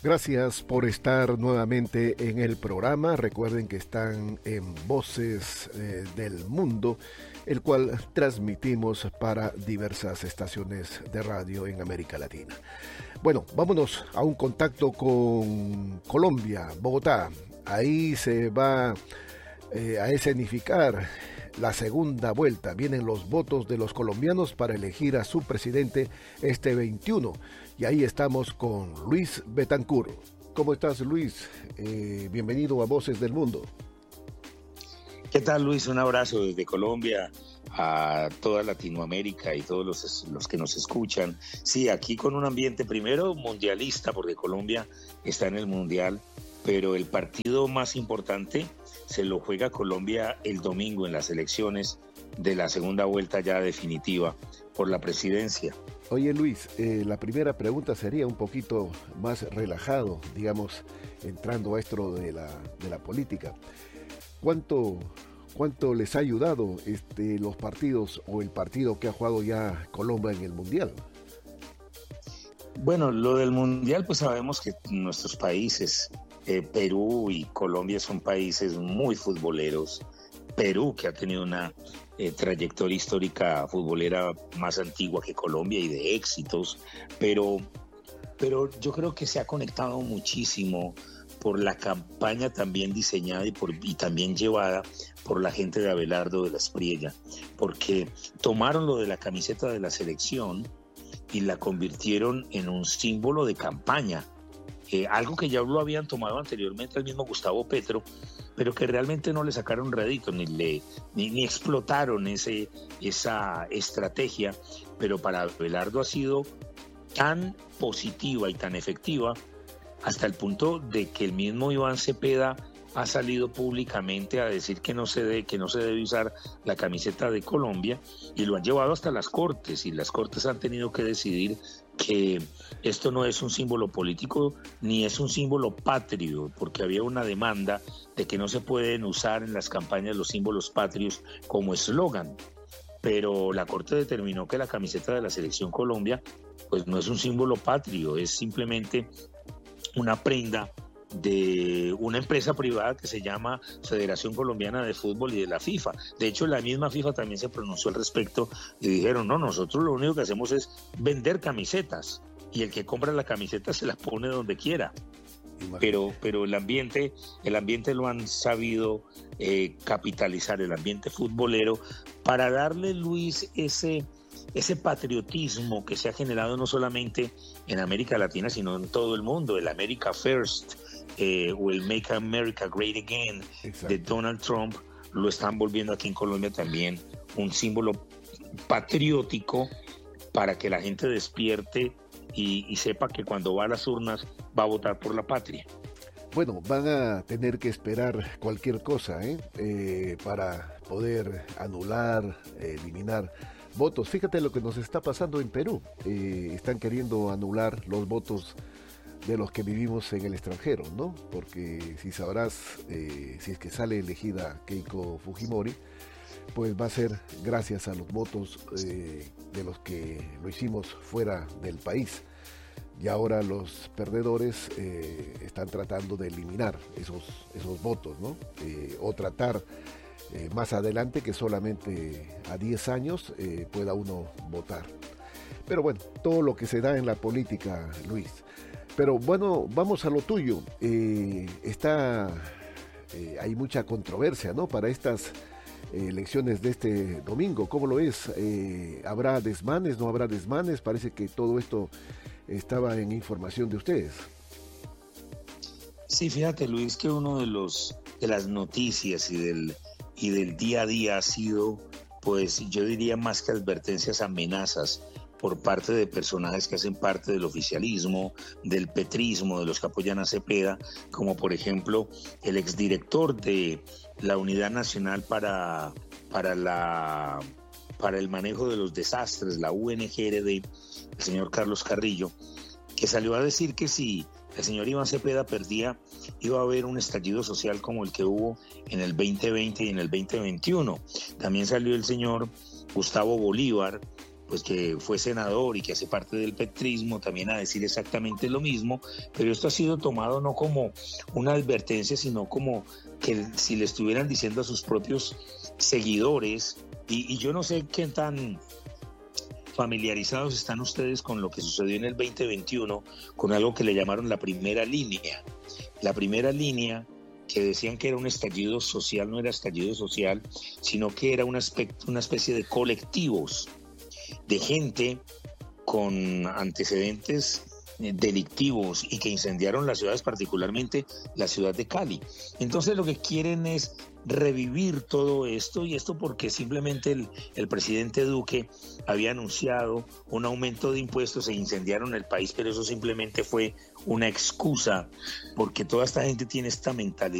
Gracias por estar nuevamente en el programa. Recuerden que están en Voces del Mundo, el cual transmitimos para diversas estaciones de radio en América Latina. Bueno, vámonos a un contacto con Colombia, Bogotá. Ahí se va a escenificar la segunda vuelta. Vienen los votos de los colombianos para elegir a su presidente este 21. Y ahí estamos con Luis Betancur. ¿Cómo estás, Luis? Bienvenido a Voces del Mundo. ¿Qué tal, Luis? Un abrazo desde Colombia a toda Latinoamérica y todos los que nos escuchan. Sí, aquí con un ambiente primero mundialista, porque Colombia está en el Mundial, pero el partido más importante se lo juega Colombia el domingo en las elecciones de la segunda vuelta ya definitiva por la presidencia. Oye, Luis, la primera pregunta sería un poquito más relajado, digamos, entrando a esto de la política. ¿Cuánto les ha ayudado los partidos o el partido que ha jugado ya Colombia en el Mundial? Bueno, lo del Mundial, pues sabemos que nuestros países, Perú y Colombia, son países muy futboleros. Perú, que ha tenido una trayectoria histórica futbolera más antigua que Colombia y de éxitos, pero yo creo que se ha conectado muchísimo por la campaña también diseñada y también llevada por la gente de Abelardo de la Espriella, porque tomaron lo de la camiseta de la selección y la convirtieron en un símbolo de campaña, algo que ya lo habían tomado anteriormente el mismo Gustavo Petro, pero que realmente no le sacaron rédito ni explotaron esa estrategia, pero para Abelardo ha sido tan positiva y tan efectiva hasta el punto de que el mismo Iván Cepeda ha salido públicamente a decir que no se debe usar la camiseta de Colombia, y lo han llevado hasta las Cortes, y las Cortes han tenido que decidir que esto no es un símbolo político ni es un símbolo patrio, porque había una demanda de que no se pueden usar en las campañas los símbolos patrios como eslogan. Pero la Corte determinó que la camiseta de la Selección Colombia pues no es un símbolo patrio, es simplemente una prenda de una empresa privada que se llama Federación Colombiana de Fútbol y de la FIFA. De hecho, la misma FIFA también se pronunció al respecto y dijeron, no, nosotros lo único que hacemos es vender camisetas y el que compra la camiseta se la pone donde quiera. Pero el ambiente lo han sabido capitalizar, el ambiente futbolero, para darle, Luis, ese patriotismo que se ha generado no solamente en América Latina, sino en todo el mundo, el America First, o el Make America Great Again. Exacto. De Donald Trump, lo están volviendo aquí en Colombia también un símbolo patriótico para que la gente despierte y sepa que cuando va a las urnas va a votar por la patria. Bueno, van a tener que esperar cualquier cosa para poder anular, eliminar votos. Fíjate lo que nos está pasando en Perú. Están queriendo anular los votos de los que vivimos en el extranjero, ¿no? Porque si sabrás, si es que sale elegida Keiko Fujimori, pues va a ser gracias a los votos de los que lo hicimos fuera del país. Y ahora los perdedores están tratando de eliminar esos votos, ¿no? O tratar más adelante que solamente a 10 años pueda uno votar. Pero bueno, todo lo que se da en la política, Luis. Pero bueno, vamos a lo tuyo. Hay mucha controversia, ¿no? Para estas elecciones de este domingo. ¿Cómo lo es? ¿Habrá desmanes? ¿No habrá desmanes? Parece que todo esto estaba en información de ustedes. Sí, fíjate, Luis, que uno de las noticias y del día a día ha sido, pues yo diría más que advertencias, amenazas por parte de personajes que hacen parte del oficialismo, del petrismo, de los que apoyan a Cepeda, como por ejemplo el exdirector de la Unidad Nacional para el Manejo de los Desastres, la UNGRD, el señor Carlos Carrillo, que salió a decir que si el señor Iván Cepeda perdía, iba a haber un estallido social como el que hubo en el 2020 y en el 2021. También salió el señor Gustavo Bolívar pues que fue senador y que hace parte del petrismo, también a decir exactamente lo mismo, pero esto ha sido tomado no como una advertencia, sino como que si le estuvieran diciendo a sus propios seguidores, y yo no sé qué tan familiarizados están ustedes con lo que sucedió en el 2021, con algo que le llamaron la primera línea. La primera línea, que decían que era un estallido social, no era estallido social, sino que era una especie de colectivos de gente con antecedentes delictivos y que incendiaron las ciudades, particularmente la ciudad de Cali. Entonces lo que quieren es revivir todo esto, y esto porque simplemente el presidente Duque había anunciado un aumento de impuestos e incendiaron el país, pero eso simplemente fue una excusa, porque toda esta gente tiene esta mentalidad